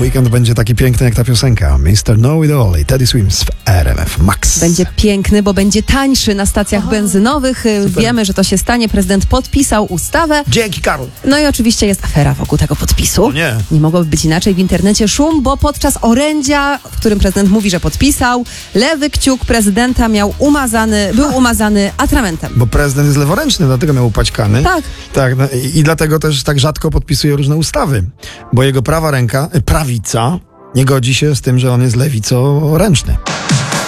weekend będzie taki piękny jak ta piosenka. Mr. Know It All i Teddy Swims w RMF Max. Będzie piękny, bo będzie tańszy na stacjach benzynowych. Super. Wiemy, że to się stanie. Prezydent podpisał ustawę. Dzięki, Karol. No i oczywiście jest afera wokół tego podpisu. O nie. Nie mogłoby być inaczej. W internecie szum, bo podczas orędzia, w którym prezydent mówi, że podpisał, lewy kciuk prezydenta był umazany atramentem. Bo prezydent jest leworęczny, dlatego miał upaćkany. Tak. Tak, no i dlatego też tak rzadko podpisuje różne ustawy. Bo jego prawa ręka, prawica, nie godzi się z tym, że on jest lewicoręczny.